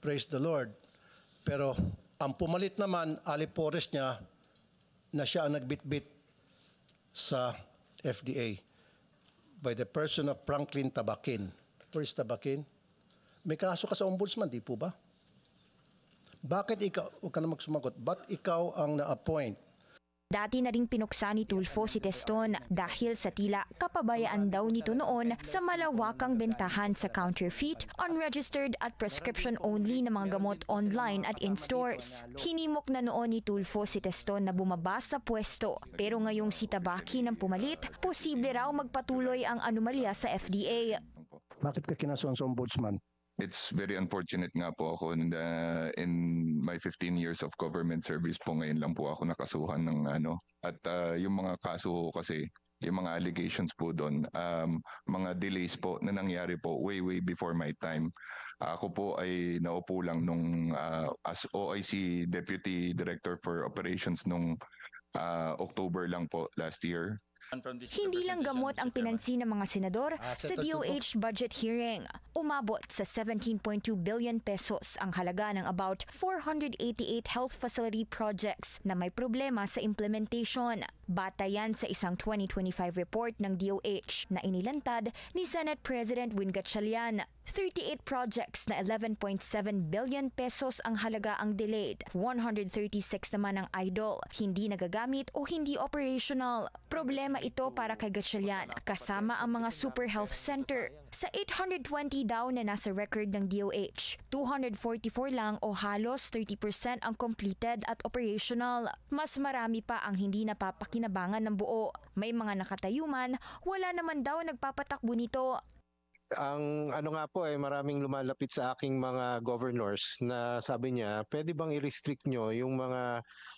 Praise the Lord. Pero ang pumalit naman, alipores niya na siya ang nagbitbit sa FDA by the person of Franklin Tabakin. Where is Tabakin? May kaso ka sa ombudsman, di po ba? Bakit ikaw, huwag ka na magsumagot, ba't ikaw ang na-appoint? Dati na ring pinuksa ni Tulfo si Teston dahil sa tila kapabayaan daw nito noon sa malawakang bentahan sa counterfeit, unregistered at prescription-only na mga gamot online at in-stores. Hinimok na noon ni Tulfo si Teston na bumaba sa pwesto, pero ngayong si Tabakin ang pumalit, posible raw magpatuloy ang anomalya sa FDA. Bakit ka kinasuhan sa ombudsman? It's very unfortunate nga po ako in my 15 years of government service po ngayon lang po ako nakasuhan ng at yung mga kaso kasi yung mga allegations po doon mga delays po na nangyari po way before my time. Ako po ay naupo lang nung as OIC Deputy Director for Operations nung October lang po last year. Hindi lang gamot ang pinansin ng mga senador sa DOH budget hearing. Umabot sa 17.2 billion pesos ang halaga ng about 488 health facility projects na may problema sa implementation. Batayan sa isang 2025 report ng DOH na inilantad ni Senate President Win Gatchalian. 38 projects na 11.7 billion pesos ang halaga ang delayed. 136 naman ang idle, hindi nagagamit o hindi operational. Problema ito para kay Gatchalian, kasama ang mga super health center. Sa 820 daw na nasa record ng DOH, 244 lang o halos 30% ang completed at operational. Mas marami pa ang hindi napapakinabangan ng buo. May mga nakatayuman, wala naman daw nagpapatakbo nito. Ang nga po maraming lumalapit sa aking mga governors na sabi niya, pwede bang i-restrict nyo yung mga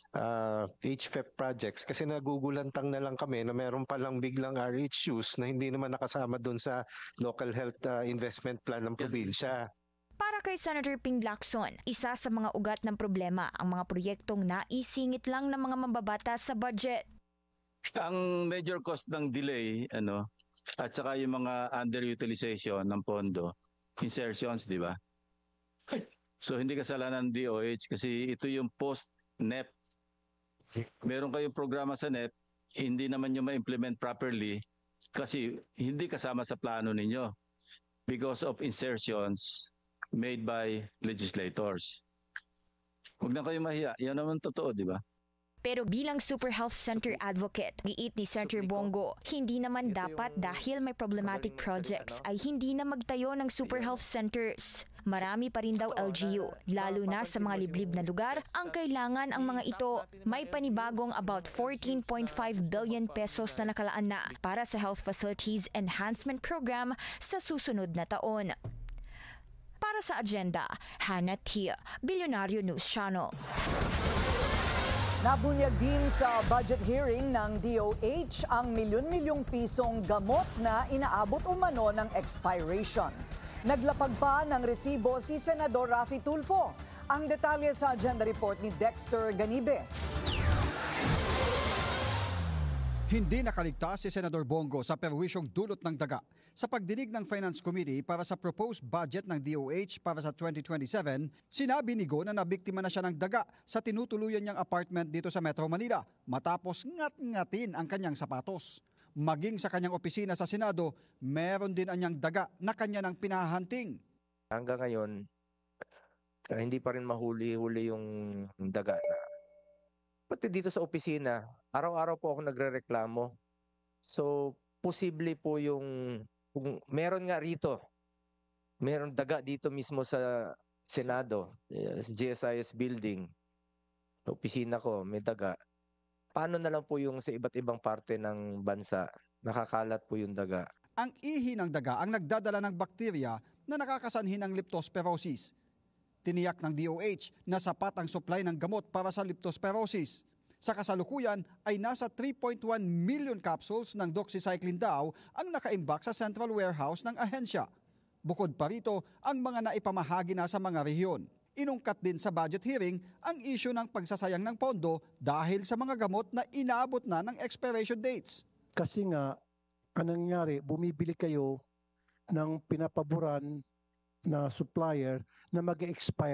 HFEP projects kasi nagugulantang na lang kami na meron palang biglang RHUs na hindi naman nakasama doon sa local health investment plan ng probinsya. Para kay Senator Ping Lacson, isa sa mga ugat ng problema ang mga proyektong naisingit lang ng mga mambabata sa budget. Ang major cost ng delay, at saka yung mga underutilization ng pondo, insertions, di ba? So hindi kasalanan ng DOH kasi ito yung post-NEP. Meron kayong programa sa NEP, hindi naman nyo ma-implement properly kasi hindi kasama sa plano ninyo because of insertions made by legislators. Huwag na kayo mahiya. Yan naman totoo, di ba? Pero bilang Super Health Center advocate, giit ni Senator Bongo, hindi naman dapat dahil may problematic projects ay hindi na magtayo ng Super Health Centers. Marami pa rin daw LGU, lalo na sa mga liblib na lugar, ang kailangan ang mga ito. May panibagong about 14.5 billion pesos na nakalaan na para sa Health Facilities Enhancement Program sa susunod na taon. Para sa agenda, Hannah Tia, Billionario News Channel. Nabunyag din sa budget hearing ng DOH ang milyon-milyong pisong gamot na inaabot umano ng expiration. Naglapag pa ng resibo si Senador Raffy Tulfo. Ang detalye sa agenda report ni Dexter Ganibe. Hindi nakaligtas si Senador Bongo sa perwisyong dulot ng daga sa pagdinig ng Finance Committee para sa proposed budget ng DOH para sa 2027. Sinabi ni Go na nabiktima na siya ng daga sa tinutuluyan niyang apartment dito sa Metro Manila matapos ngat-ngatin ang kanyang sapatos. Maging sa kanyang opisina sa Senado, meron din anyang daga na kanya ng pinahanting. Hanggang ngayon, hindi pa rin mahuli-huli yung daga na. Pati dito sa opisina, araw-araw po ako nagrereklamo. So, posible po kung meron nga rito, meron daga dito mismo sa Senado, sa GSIS building, sa opisina ko, may daga. Paano na lang po yung sa iba't ibang parte ng bansa, nakakalat po yung daga. Ang ihi ng daga ang nagdadala ng bakterya na nakakasanhi ng leptospirosis. Tiniyak ng DOH na sapat ang supply ng gamot para sa leptospirosis. Sa kasalukuyan ay nasa 3.1 million capsules ng doxycycline daw ang nakaimbak sa central warehouse ng ahensya. Bukod pa rito ang mga naipamahagi na sa mga rehiyon. Inungkat din sa budget hearing ang issue ng pagsasayang ng pondo dahil sa mga gamot na inaabot na ng expiration dates. Kasi nga, anong nangyari, bumibili kayo ng pinapaboran na supplier na mag-expire